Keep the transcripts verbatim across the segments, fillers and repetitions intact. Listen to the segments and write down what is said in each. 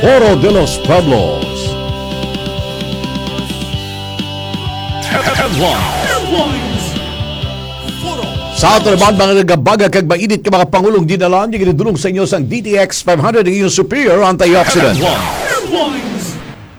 Foro de los Pueblos. Headlines. Sa ato naman mga nagabaga kag mainit ka mga Pangulong dinalaan, yung ginidulong sa inyo sang D T X five hundred ng iyong superior antioxidant. Headlines.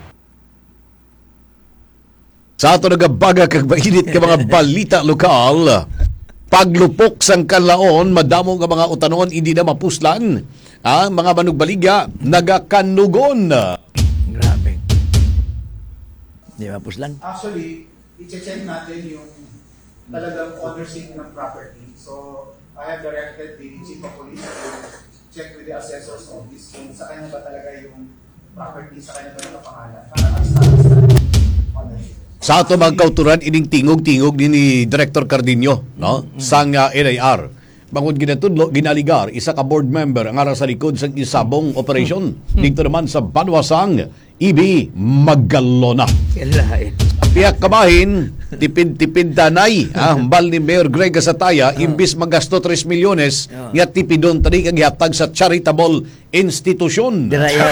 Sa ato nagabaga kag mainit ka mga balita lokal, paglupok sang kanlaon, madamo nga mga utanon hindi na mapuslan. Ah, mga manugbaligya nagakanugon. Grabe. Hindi mapuslan. Actually, i-check natin yung talagang ownership ng property. So, I have directed the Chief of Police to check with the assessor's office kung sa kanya ba talaga yung property, sa kanya ba yung pangalan. Para ma-establish na ownership. Sa ato mga kauturan, ining tingog-tingog ni, ni Director Cardinio, no? Mm-hmm. Sang uh, N I R. Bangod ginatudlo, ginaligar, isa ka board member ang ara sa likod sa isabong operation. Mm-hmm. Dito naman sa Banwasang, I B Magalona. Kailain. Piyak kabahin, tipid-tipid tanay. Ah, hambal ni Mayor Greg Asataya, imbis magasto tres milyones, nga tipidon tani kag gihatag sa charitable institusyon.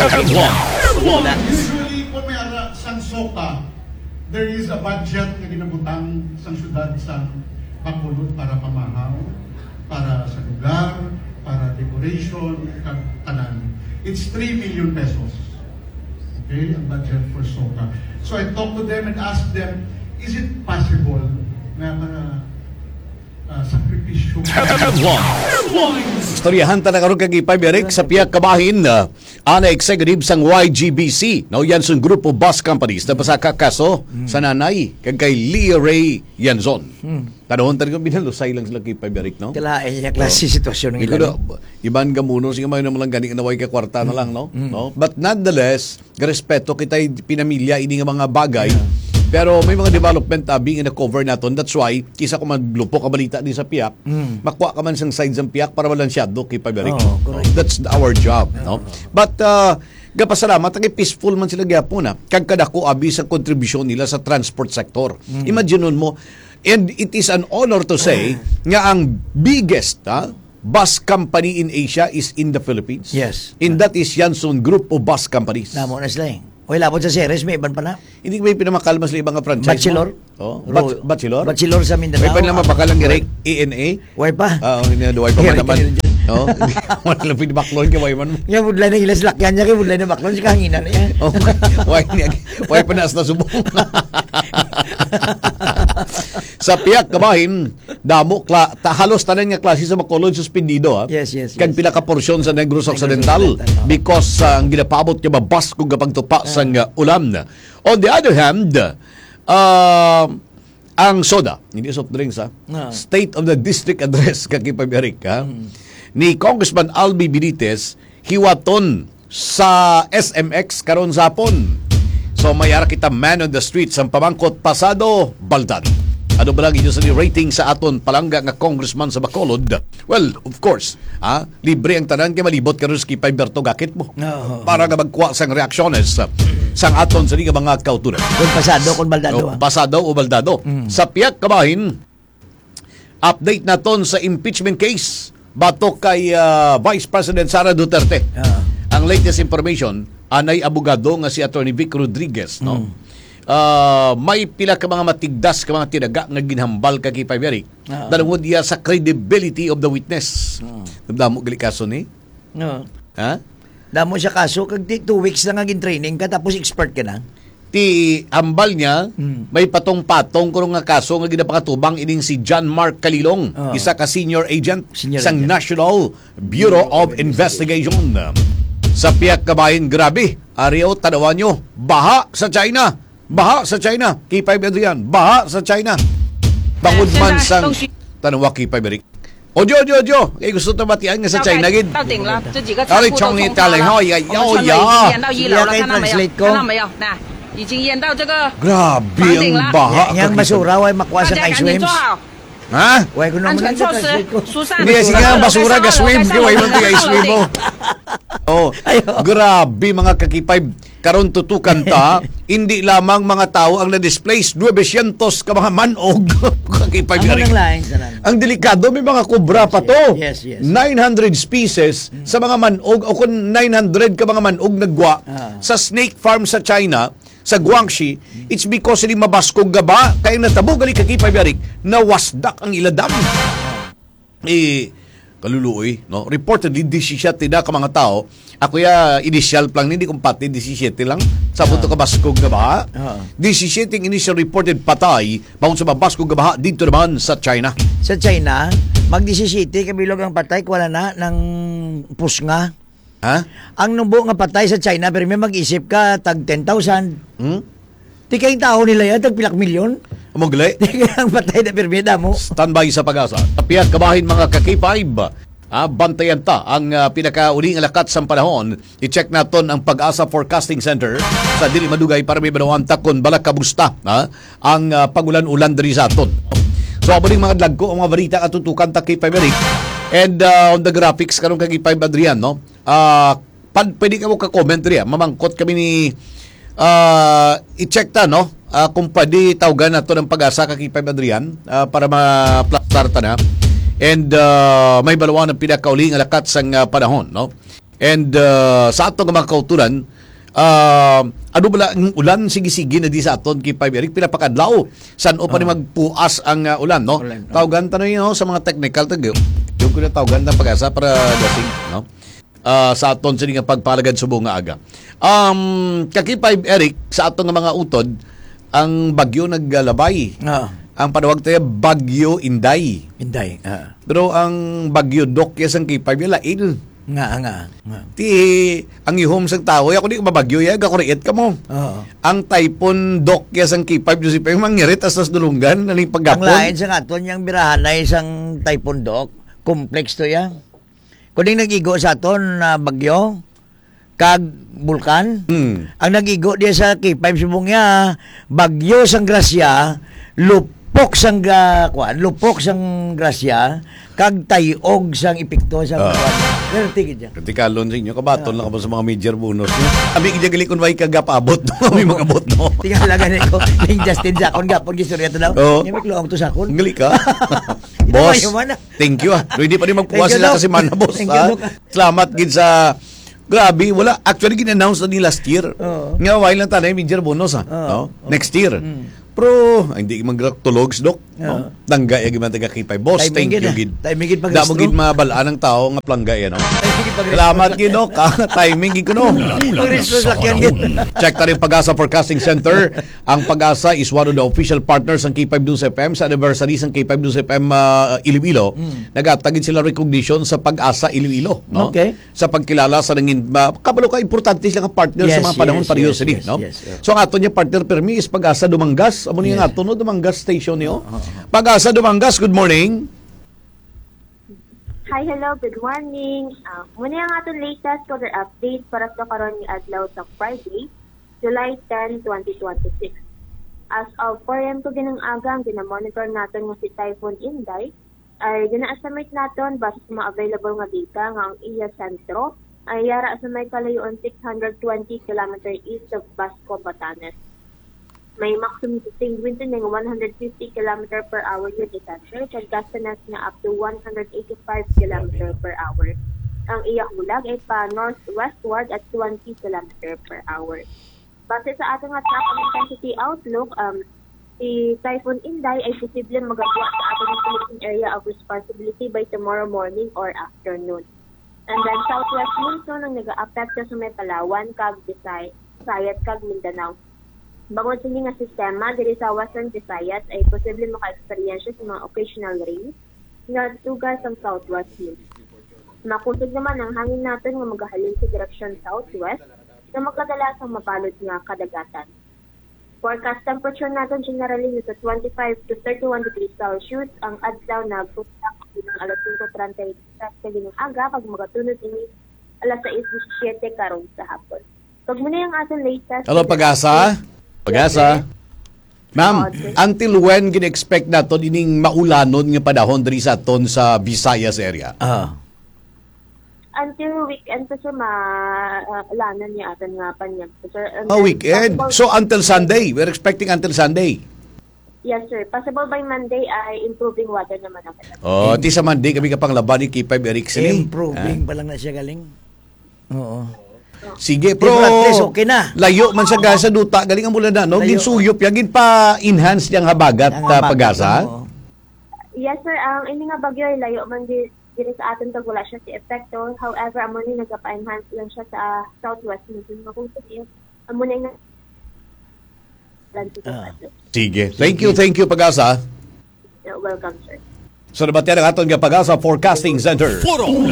Usually, kung may ara sang soka, there is a budget na ginabutang sang syudad sa Bacolod para pamahaw, para sa lugar, para decoration, kag tanan. It's three million pesos. Okay, ang budget for soka. So I talked to them and asked them, is it possible na mga uh, sakripisyo? Istoryahan ta na karon kag ipabirek sa piyak kabahin uh, ana executive sang Y G B C. No, yan sang grupo bus companies na pasaka kaso hmm. sa nanay kag kay Leah Ray Yanzon. Hmm. Tanong tayo binalusay lang sila kay ipabirek, no? Kalain niya klase oh. Sitwasyon ng ilan. Iban gamuno sige may naman lang gani na way ka kwarta na lang, no? Hmm. No? But nonetheless, respeto kitay pinamilya ini nga mga bagay. Yeah. Pero may mga development uh, being na-cover naton. That's why, kisa ko maglupo ka balita din sa piyak, mm. makuha ka man sang side ng piyak para balansyado kay Paberic. Oh, that's our job. No? But, uh, gapasalamat, ang peaceful man sila gyapon na. Kag kadako abi sa kontribusyon nila sa transport sector. Mm. Imagine mo, and it is an honor to say, nga ang biggest, ha, bus company in Asia is in the Philippines. Yes. And that is Yanson Group of Bus Companies. Namo na sila eh. Hoy, labot sa series, may iban pa na. Hindi may pinamakalmas sa ibang nga franchise Bachelor? Oh, Bat- Bachelor? Bachelor sa Mindanao. May pa naman mapakalang i-rate E N A? Way pa. Oo, hindi na duway pa man naman. Oo, wala lang pinabaklon kay Wayman mo. Yung budlay na ilas lakyan niya, kay budlay na baklon, si kahanginan na yan. Oh, way pa naas na subong. Sa piyak kabahin, damo, kla, ta, halos tanan nga klase sa Bacolod suspendido. Ha? Yes, yes, yes. Kag pila ka porsyon sa Negros Occidental because uh, ang ginapabot niya mabas kung kapag tupa sa uh, ulam na. On the other hand, uh, ang soda, hindi soft drinks ha, no. State of the District Address kakipag-erik ha, mm. ni Congressman Albi Benitez, hiwaton sa S M X karon sa hapon. So mayara kita man on the streets ang pamangkot pasado baldan. Ano ba lang inyo sa rating sa aton palangga nga congressman sa Bacolod? Well, of course, ah, libre ang tanan kay malibot karon sa Kipay Berto gakit mo. No. Para nga magkuha sang reaksyones sang aton sa liga mga kauturan. Kung pasado kung baldado. O, pasado o baldado. Mm. Sa piyak kabahin, update naton sa impeachment case batok kay uh, Vice President Sara Duterte. Uh. Ang latest information, anay abogado nga si Attorney Vic Rodriguez, no? Mm. Uh, may pila ka mga matigdas ka mga tinaga nga ginhambal ka kay Paberic. Uh-huh. Dalungod iya sa credibility of the witness. Uh-huh. Damo gali kaso ni? No. Ha? Damo siya kaso kag two weeks na nga gin-training ka tapos expert ka na. Ti hambal niya, hmm. may patong-patong kuno nga kaso nga ginapakatubang ining si John Mark Calilong, uh-huh. isa ka senior agent senior sa National Bureau of Investigation. Sa piyak kabahin, grabe. Ariyo, tanawan nyo, baha sa China. Baha sa China. K five Adrian. Baha sa China. Bangod man sang tanawa K five Eric. Ojo, ojo, ojo. Kaya gusto na batian nga sa China gid. Kali chong ni talay ho. Ya, ya, ya. Translate ko. Grabe ang baha. Yang basura ay makuha sa ice swims. Ha? Way ko naman ang translate ko. Hindi, sige ang basura ga swim. Way mo ti ice swim mo. Oh, grabe mga kakipay. karon tutukan ta, hindi lamang mga tao ang na-displace, nine hundred ka mga manog. Kakipay Amo Eric. nang lain sa nan. Ang delikado, may mga kubra pa to. Yes, yes. nine hundred species sa mga manog, o kung nine hundred ka mga manog nagwa Ah. sa snake farm sa China, sa Guangxi, it's because hindi mabaskog gaba, kaya natabo gali kakipay Eric, na wasdak ang iladam. Eh, kaluluoy, no? Reportedly, seventeen na ka mga tao. Ako ya, initial plan, hindi kong pati, seventeen lang. Sa buto ka baskog nga baha. Oo. seventeen initial reported patay, bawon sa mabaskog nga baha, dito naman sa China. Sa China, mag-disisiti, kabilog ang patay, wala na, ng pusnga. Ha? Ang numbo nga patay sa China, pero may mag-isip ka, tag ten thousand. Hmm? Di kayong tao nila yan, tag pilak milyon. Amogle? Di kayang patay na pirmida mo. Standby sa pag-asa. Tapiyat kabahin mga kakipayb. Ah, bantayan ta ang uh, pinakauling alakat sa panahon. I-check naton ang Pag-asa Forecasting Center sa dili madugay para may banawan takon balak kabusta ha? Ang uh, pagulan-ulan diri sa aton. So abo ning mga dagko ang mga balita atutukan ta kay Paberic. And uh, on the graphics karon kay Payb Adrian no. Ah, uh, pwede ka mo ka-comment diri. Mamangkot kami ni uh, i-check ta no. Uh, kung pwede tawgan nato ng Pag-asa kay Payb Adrian uh, para ma-plastar ta na. And uh, may balawan ng pinakauling alakat sa uh, panahon, no? And uh, sa atong mga kauturan, uh, ano bala ang ulan sige-sige na di sa aton kay Payb Eric pinapakadlaw. San o pa ni magpuas ang uh, ulan, no? Ulan, no. Tawgan tanong no, sa mga technical tag. Yung ko na tawgan ng Pag-asa para dasing, no? Uh, sa aton sa nga pagpalagad subong nga aga. Um, kay Payb Eric sa aton nga mga utod, ang bagyo naglalabay. Ah, Ang panawag tayo, Bagyo Inday. Inday. Ah. Pero ang Bagyo Dok yasang kipay lain. Nga, nga. nga. Ti ang ihom sang tao, ako di ko mabagyo ya, gakuriit ka mo. Oo. Ang Typhoon Dok yasang kipay Joseph yung mangirit asas dulungan naling Ang paggapon. lain sa aton yung birahan na isang typhoon dok. Complex to yan. Kuning nag-igo sa aton na bagyo, kag bulkan. Hmm. Ang nag-igo diya sa K five subong niya, bagyo sang grasya, lupok sang ga, kuan, lupok sang grasya, kag tayog sang epekto sa Ah. kuan. Pero tigid yan. Kritikalon sa inyo, kabaton lang ka ba sa mga major bonus niyo? Kami kijagali kung may kagapabot, kami mga bot no. Tingnan lang ganit ko, ning Justin Sakon gapon gistorya to daw. Oo. Nya may kluang to Sakon. Ang gali ka. Hindi Boss, naman yung mana. thank you ah. Hindi pa rin magpuwas Thank you, sila Doc. kasi mana, boss. Thank you, ah. Doc. Salamat gid sa... Grabe, wala. Actually, gin-announce na ni last year. Oo. Nga, while lang tayo, major bonus ah. Oo. No? Next year. Pero, ay, hindi mag-tulogs, Dok. No? Oo. Tangga, yung mga taga-kipay. Boss, Timing thank gid, you, ah. gid. Timing gid pag Da mo restro. gid mabalaan ng tao nga plangga yan. No? Timing gid pag restro. Salamat gid, Dok. ah. Timing gid ko, no? Pag-restro sa lakyan gid. Check ta rin Pag-asa Forecasting Center. Ang Pag-asa is one of the official partners ng K five News F M. Sa anniversary ng K five News F M uh, Iloilo, nagatagid sila recognition sa Pag-asa Iloilo. No? Okay. Sa pagkilala sa nangin, uh, kabalo ka, importante sila ka partner Yes, sa mga panahon yes, pareho yes, sila. yes, no? yes, yeah. So ang ato niya partner permi is Pag-asa Dumangas. Amo niya Yes. nga ato no, Dumangas Station niyo. Pag-asa Dumangas, good morning. Hi, hello, good morning. Uh, muna ang atong latest weather update para sa karon ni adlaw sa Friday, July tenth, twenty twenty-six. As of four a m to ginang aga, ang ginamonitor natin nga si Typhoon Inday, ay gina-estimate natin base sa mga available nga data nga ang iya sentro ay yara sa may kalayuan six hundred twenty kilometers east of Basco, Batanes. May maximum sustained wind ng one hundred fifty kilometers per hour yun itensyon, kag gastanas na up to one hundred eighty-five kilometers per hour. Ang iyak bulag ay pa northwestward at twenty kilometers per hour. Base sa ating at intensity outlook, um, si Typhoon Inday ay posibleng magagawa sa ating Philippine area of responsibility by tomorrow morning or afternoon. And then southwest monsoon ang nag-a-apekto sa may Palawan, kag Visayas, Visayas kag Mindanao. Bangod sa nga sistema, diri sa Western Visayas ay posibleng maka-experience sa mga occasional rain nga tugas ang southwest winds. Makusog naman ang hangin natin nga magahalin sa direksyon southwest na magkadalasang mapalot nga kadagatan. Forecast temperature natin generally nasa twenty-five to thirty-one degrees Celsius ang adlaw na putak ng alas five thirty sa ginang aga pag magatunod ini alas six seventy-seven karon sa hapon. Pag muna yung ating latest... Hello, Pag-asa. Pag-asa. Ma'am, until when gina-expect nato ining maulanon nga panahon diri sa aton sa Visayas area? Ah. until weekend pa sir, ma-alanan niya atan nga pa niya. Sir, and Oh, then weekend. possible- So until Sunday. We're expecting until Sunday. Yes sir. Possible by Monday ay improving weather naman ang kanya. Oh, di sa Monday kami kapang laban ni K five Erickson. eh. Improving pa lang na siya galing. Oo. Sige, Pero pero at least okay na. layo man sa gasa duta, galing ang mula na, no? Layo. Ginsuyop, yagin pa enhance niyang habagat Ang uh, habagat, pag-asa. oo. Yes sir, ang ini nga bagyo ay layo man di diri sa aton tag wala siya si epekto. However, amo ni nagapa-enhance lang siya sa southwest Luzon nga kung sige. Amo na nga Ah. Sige. Thank you, thank you, pag-asa. Welcome sir. So nabatyan ang aton nga pag-asa Forecasting Center.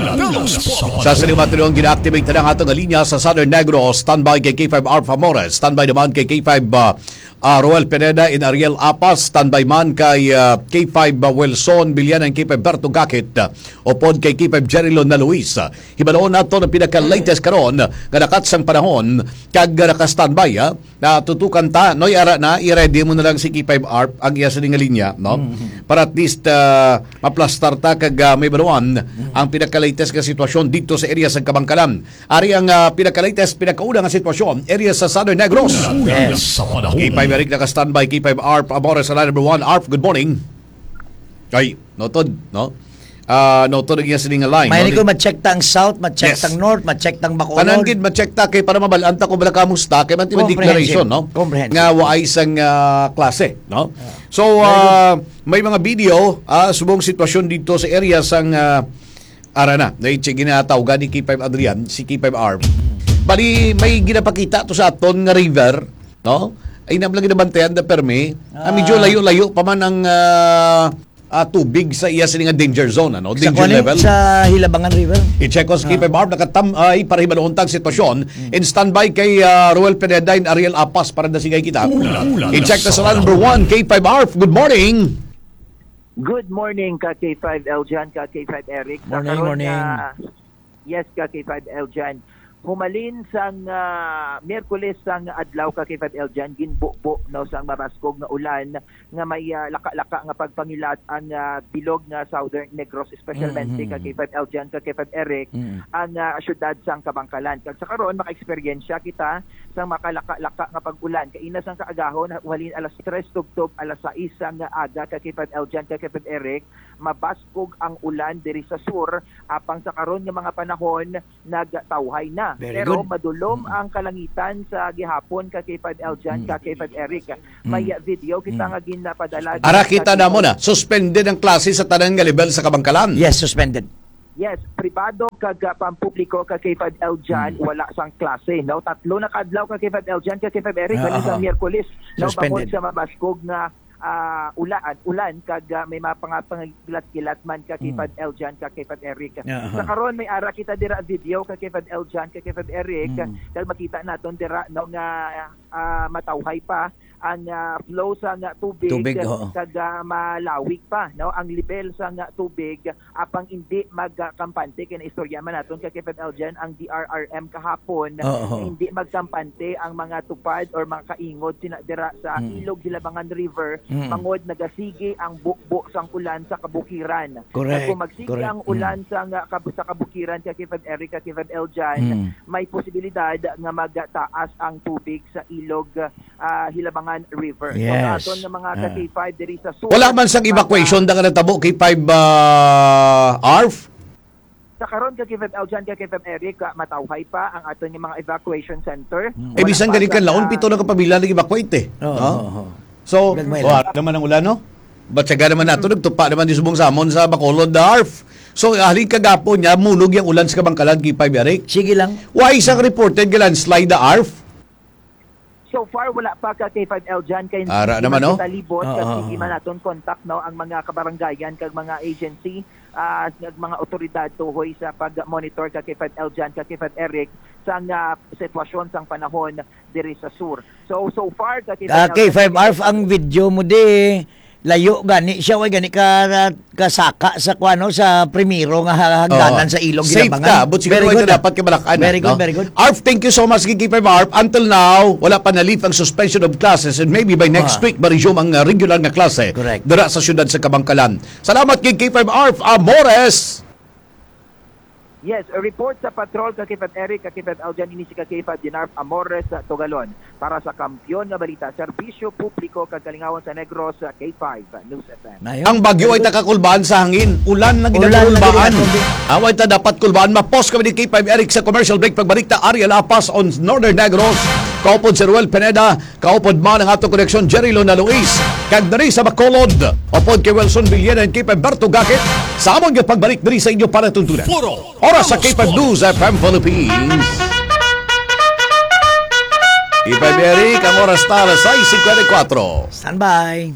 Sa sinimatinong gina-activate na ang aton nga linya sa Southern Negros, standby kay K five Alpha Mores, standby naman kay K five uh, uh, Roel Pineda in Ariel Apas, standby man kay uh, K five uh, Wilson Bilian and K five Berto Gakit, uh, upod kay K five Jerilon na Luis. Uh, hibaloon nato ng pinaka-latest karon nga nakatsang panahon kag uh, naka-standby uh, na tutukan ta noy ara na i-ready mo na lang si K five A R P ang iya sa nga linya, no? Mm-hmm. Para at least uh, maplastar ta kag uh, may baruan mm-hmm. ang pinaka-latest nga sitwasyon dito sa area sa Kabangkalan. Ari ang uh, pinaka-latest pinakauna nga sitwasyon area sa Southern Negros. Yes. K five Eric naka-standby, K five A R P Amores sa line number one. A R P, good morning. Ay, notod, no? Uh, notod ang iya sa nga line. May no? ko ma-check tang south, ma-check Yes. tang north, ma-check tang Bacolod. Tanan gid ma-check ta kay para mabalanta ko bala kamusta kay man Comprehensive. declaration, no? Comprehensive. Nga waay isang uh, klase, no? So uh, may mga video uh, subong sitwasyon dito sa area sang uh, Arana. Na itse ginatawgan ni K five Adrian, si K five A R P. Bali may ginapakita to sa aton nga river, no? Ay nablang ginabantayan na permi. Ah. medyo layo-layo pa man ang uh, uh, tubig sa iya sa nga danger zone, ano? Sa Danger kunin, level. sa Hilabangan River. I-check ko sa K five A R P nakatam ay para hibaluntang sitwasyon. In standby kay uh, Roel Pineda and Ariel Apas para na sigay kita. I-check na sa line number one, K five A R P. Good morning. Good morning ka K five Eljan, ka K five Eric. Sa Morning, karon morning. nga- yes ka K five Eljan. Humalin sang uh, Miyerkules sang adlaw ka K five Eljan ginbubo no sang maraskog nga ulan nga may uh, laka-laka nga pagpangilat ang uh, bilog nga Southern Negros especialmente Mm-hmm. ka K five Eljan, ka K five Eric Mm. ang uh, syudad sang Kabangkalan. Kag sa karon maka-eksperyensya kita sang makalaka-laka nga pag-ulan kay ina sang kaagahon humalin alas tres tugtog alas sais sang aga ka K five Eljan, ka K five Eric mabaskog ang ulan diri sa sur apang sa karon nga mga panahon nagtawhay na. Very Pero good. madulom ang kalangitan sa gihapon ka K five Eljan, ka K five Eric. May uh, video kita nga ginapadala. Ara kita na mo na, suspended ang klase sa tanan nga level sa Kabangkalan. Yes, suspended. Yes, pribado kag uh, pampubliko ka K five Eljan wala sang klase no. Tatlo na kadlaw ka K five Eljan, ka K five Eric Ah, uh, sa ah. Miyerkules no Suspended. bangod sa mabaskog nga uh, ulan ulan kag uh, may mapangagilat-gilat man ka K five Eljan, ka K five Eric. Yeah, Sa uh-huh. karon may ara kita dira video ka K five Eljan, ka K five Eric kag makita naton dira no nga uh, matawhay pa ang uh, flow sa nga tubig, Tubig, oo. kag uh, malawig pa no ang level sa nga tubig apang hindi magkampante kay istorya man naton kay K five Eljan ang D R R M kahapon Oo. hindi magkampante ang mga tupad or mga kaingod sina dira sa ilog Hilabangan River Mm. mangod nagasigi ang bukbo sang ulan sa kabukiran. Correct, Kung magsigi correct. ang ulan sa nga kab- sa kabukiran kay K five Eric, ka K five Eljan Mm. may posibilidad nga magtaas ang tubig sa ilog ah, Hilabangan River. Yes. So aton nga mga Ah. ka K five diri sa sur. Wala man sang evacuation da nga natabo K five uh, A R P. Sa karon ka K five Eljan, ka K five Eric ah, matawhay pa ang aton nga mga evacuation center. Eh bisan galing kan laon pito na kapabila nag evacuate eh. Oo, no? oo, oo. So, Gagmay oh, lang. ano naman ang ulan, no? Batsaga naman nato, nagtupa naman di subong samon sa Bacolod na A R F. So, halin kagapon niya, munog yung ulan sa Kabangkalan, K five Eric. Sige lang. Why isang reported galan slide na A R F? So far wala pa ka K five Eljan kay Ara hindi naman, man no? kita libot Oo, kasi oo, hindi oo. man naton contact no ang mga kabaranggayan kag mga agency at mga otoridad tuhoy sa pag-monitor ka K five Eljan, ka K five Eric sa nga sitwasyon sang panahon diri sa sur. So so far ka K five Ah, K five A R F ang video mo di layo gani siya way gani ka kasaka sa kuano sa primero nga hagdanan Oo. sa ilog Safe Hilabangan. ka, but siguro Very ito good, dapat kabalakan. Very good, no? very good. A R F, thank you so much, K five A R F. Until now, wala pa na-lift ang suspension of classes and maybe by next Ah. week, ma-resume ang uh, regular nga klase. Correct. Dira sa syudad sa Kabangkalan. Salamat kay K five A R F, Amores! Yes, a report sa patrol kakipad Eric, kakipad Aljan, ini si kakipad Dinarf Amores sa Tugalon. Para sa kampyon nga balita, serbisyo publiko kagalingawan sa Negros sa K five News F M. Nayo. Ang bagyo ay nakakulbaan sa hangin. Ulan na Ulan na ginagulbaan. ginatubig. Away ta dapat kulbaan. Mapos kami ni K five Eric sa commercial break. Pagbalik ta Ariel Apas on Northern Negros. Kaupod si Ruel Pineda. Kaupod man ang ato koneksyon Jerry Lona Luis. Kag diri sa Bacolod. Opod kay Wilson Villena and K five Berto Gakit. Sa amon yung pagbalik diri sa inyo para tuntunan. Oras sa K five News F M Philippines. K five Eric, ang oras na alas sais fifty-four. Standby.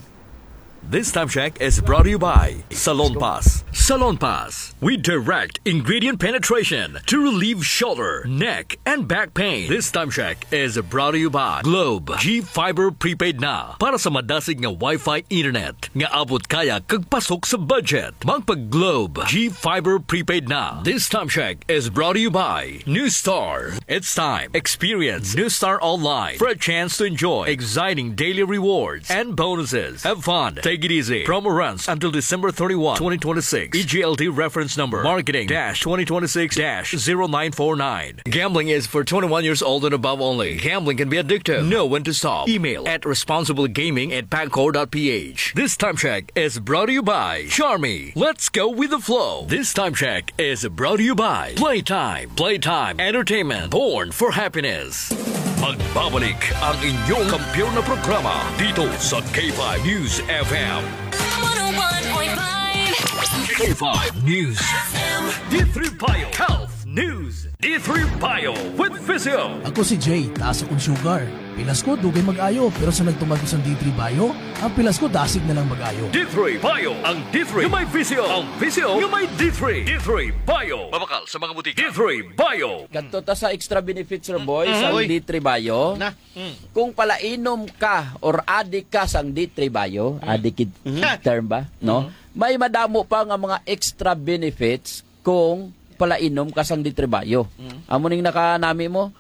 This time check is brought to you by Salon Pass. Salon Pass. We direct ingredient penetration to relieve shoulder, neck, and back pain. This time check is brought to you by Globe G Fiber Prepaid na para sa madasig nga Wi-Fi internet nga abot kaya kag pasok sa budget. Magpag Globe G Fiber Prepaid na. This time check is brought to you by New Star. It's time. Experience New Star online for a chance to enjoy exciting daily rewards and bonuses. Have fun. Take it easy. Promo runs until December thirty-first, twenty twenty-six. E G L T reference number marketing dash twenty twenty-six dash zero nine four nine. Gambling is for twenty-one years old and above only. Gambling can be addictive. Know when to stop. Email at responsiblegaming at pagcor dot p h. This time check is brought to you by Charmy. Let's go with the flow. This time check is brought to you by Playtime. Playtime Entertainment. Born for happiness. Magbabalik ang inyong kampiyon na programa dito sa K five News F M. one oh one point five K five News F M. D three Bio Health News. D three Bio with Physio. Ako si Jay, taas akong sugar. Pilas ko, dugay mag-ayo. Pero sa nagtumag sa D three Bio, ang pilas ko, dasig na lang mag-ayo. D three Bio. Ang D three yung may Physio. Ang Physio yung may D three. D three Bio. Mabakal sa mga butika. D three Bio. Ganto ta sa extra benefits, sir boy, sa D three Bio. Na. Kung palainom ka or adik ka sa D three Bio, adik term ba? No? May madamo pa nga mga extra benefits kung palainom ka sa D three Bio. Amo ning nakanami mo.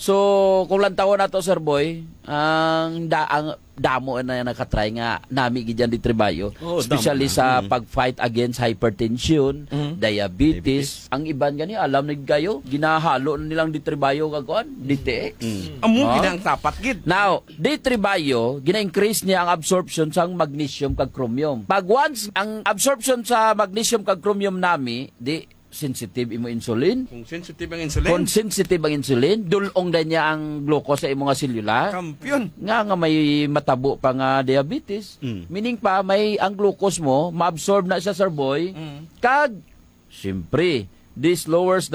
So, kung lang taon na to, sir boy, ang, da, ang damo na nakatry nga nami gidyan D three Bio. Oh, Especially damo. sa Mm. pag-fight against hypertension, Mm. diabetes. Ang iban gani, alam ni kayo, ginahalo na nilang D three Bio kagkuan, D T X. Amo Ah. ginang tapat gid. Now, D three Bio, gina-increase niya ang absorption sa magnesium kag chromium. Pag once ang absorption sa magnesium kag chromium nami, di sensitive imo insulin. Kung sensitive ang insulin. Kung sensitive ang insulin, dulong din niya ang glucose sa imong selula. Kampiyon. Nga nga may matabo pa nga diabetes. Mm. Meaning pa, may ang glucose mo, ma-absorb na siya, sir boy. Mm. Kag, siyempre, this lowers the